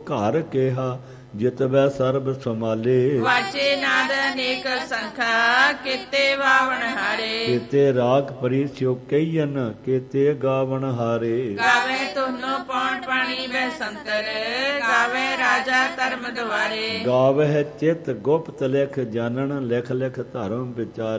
ਘਰ ਕੇਹਾ ਜਿਤਵੈ ਸਰਬ ਸਮਾਲੇ। ਵਾਚੇ ਨਾਦ ਅਨੇਕ ਸੰਖਾ ਕੀਤੇ ਵਾਵਣ ਹਾਰੇ। ਕੀਤੇ ਰਾਗ ਪਰੀ ਸਿਉ ਕਈਨ ਕੀਤੇ ਗਾਵਣ ਹਾਰੇ। ਗਾਵੇ ਤੁਹਨੋ ਪੌਣ ਪਾਣੀ ਬੈ ਸੰਤਰ ਗਾਵੇ ਰਾਜਾ ਧਰਮ ਦੁਆਰੇ। ਗਾਵਹਿ ਚਿਤ ਗੁਪਤ ਲਿਖ ਜਾਣਨ ਲਿਖ ਲਿਖ ਧਰਮ ਵਿਚਾਰ।